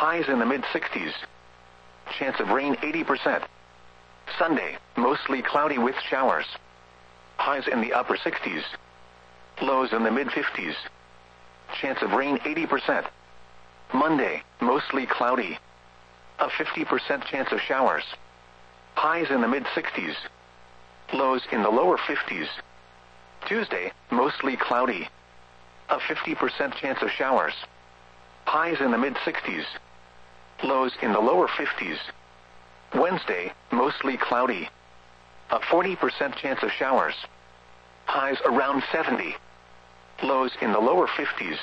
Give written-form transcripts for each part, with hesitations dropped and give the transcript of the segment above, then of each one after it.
Highs in the mid-60s. Chance of rain 80%. Sunday, mostly cloudy with showers. Highs in the upper 60s. Lows in the mid-50s. Chance of rain 80%. Monday, mostly cloudy. A 50% chance of showers. Highs in the mid-60s. Lows in the lower 50s. Tuesday, mostly cloudy. A 50% chance of showers. Highs in the mid-60s. Lows in the lower 50s. Wednesday, mostly cloudy. A 40% chance of showers. Highs around 70. Lows in the lower 50s.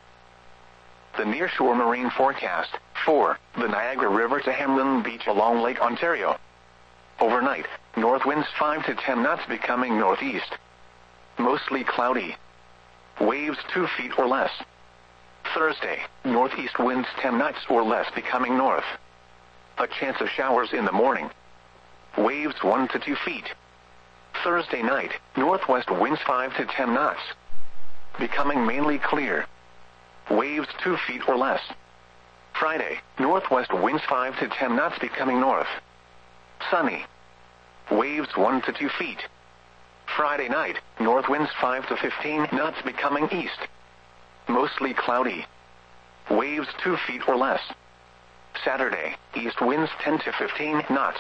The nearshore marine forecast, 4, the Niagara River to Hamlin Beach along Lake Ontario. Overnight, north winds 5 to 10 knots becoming northeast. Mostly cloudy. Waves 2 feet or less. Thursday, northeast winds 10 knots or less becoming north. A chance of showers in the morning. Waves 1 to 2 feet. Thursday night, northwest winds 5 to 10 knots. Becoming mainly clear. Waves 2 feet or less. Friday, northwest winds 5 to 10 knots becoming north. Sunny. Waves 1 to 2 feet. Friday night, north winds 5 to 15 knots becoming east. Mostly cloudy. Waves 2 feet or less. Saturday, east winds 10 to 15 knots.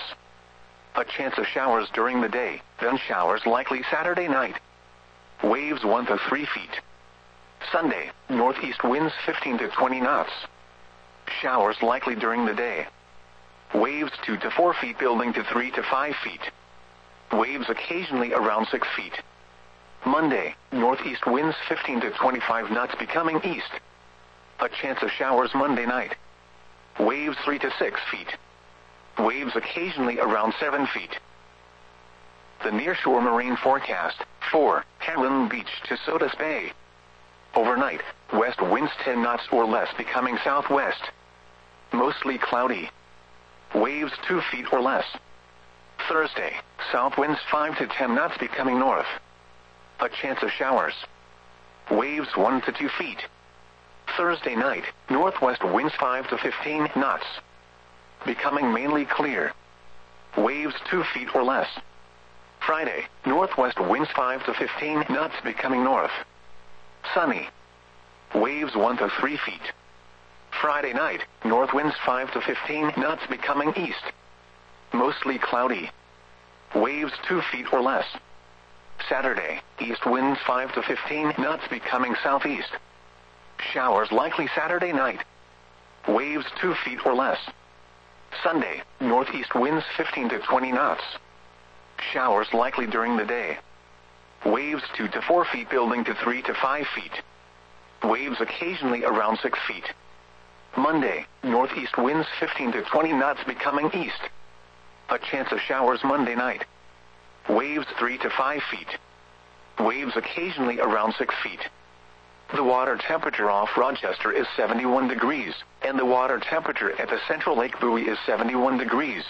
A chance of showers during the day, then showers likely Saturday night. Waves 1 to 3 feet. Sunday, northeast winds 15 to 20 knots. Showers likely during the day. Waves 2 to 4 feet building to 3 to 5 feet. Waves occasionally around 6 feet. Monday, northeast winds 15 to 25 knots becoming east. A chance of showers Monday night. Waves 3 to 6 feet. Waves occasionally around 7 feet. The nearshore marine forecast, 4, Hamlin Beach to Sodus Bay. Overnight, west winds 10 knots or less becoming southwest. Mostly cloudy. Waves 2 feet or less. Thursday, south winds 5 to 10 knots becoming north. A chance of showers. Waves 1 to 2 feet. Thursday night, northwest winds 5 to 15 knots. Becoming mainly clear. Waves 2 feet or less. Friday, northwest winds 5 to 15 knots becoming north. Sunny. Waves 1 to 3 feet. Friday night, north winds 5 to 15 knots becoming east. Mostly cloudy. Waves 2 feet or less. Saturday, east winds 5 to 15 knots becoming southeast. Showers likely Saturday night. Waves 2 feet or less. Sunday, northeast winds 15 to 20 knots. Showers likely during the day. Waves 2 to 4 feet building to 3 to 5 feet. Waves occasionally around 6 feet. Monday, northeast winds 15 to 20 knots becoming east. A chance of showers Monday night. Waves 3 to 5 feet. Waves occasionally around 6 feet. The water temperature off Rochester is 71 degrees, and the water temperature at the Central Lake buoy is 71 degrees.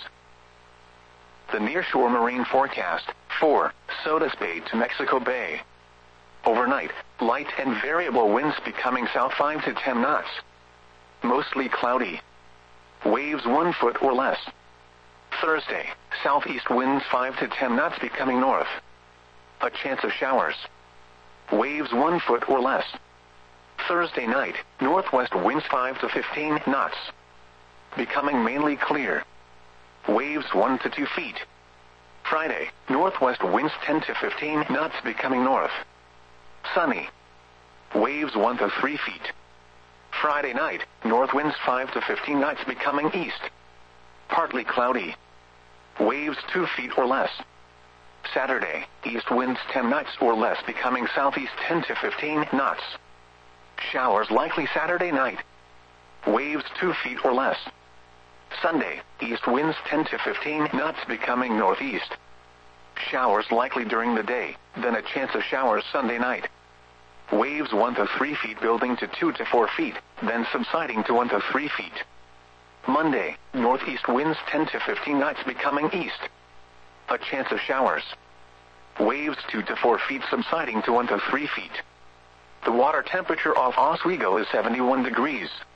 The nearshore marine forecast, 4, Sodus Bay to Mexico Bay. Overnight, light and variable winds becoming south 5 to 10 knots. Mostly cloudy. Waves 1 foot or less. Thursday, southeast winds 5 to 10 knots becoming north. A chance of showers. Waves 1 foot or less. Thursday night, northwest winds 5 to 15 knots. Becoming mainly clear. Waves 1 to 2 feet. Friday, northwest winds 10 to 15 knots becoming north. Sunny. Waves 1 to 3 feet. Friday night, north winds 5 to 15 knots becoming east. Partly cloudy. Waves 2 feet or less. Saturday, east winds 10 knots or less becoming southeast 10 to 15 knots. Showers likely Saturday night. Waves 2 feet or less. Sunday, east winds 10 to 15 knots becoming northeast. Showers likely during the day, then a chance of showers Sunday night. Waves 1 to 3 feet building to 2 to 4 feet, then subsiding to 1 to 3 feet. Monday, northeast winds 10 to 15 knots becoming east. A chance of showers. Waves 2 to 4 feet subsiding to 1 to 3 feet. The water temperature off Oswego is 71 degrees.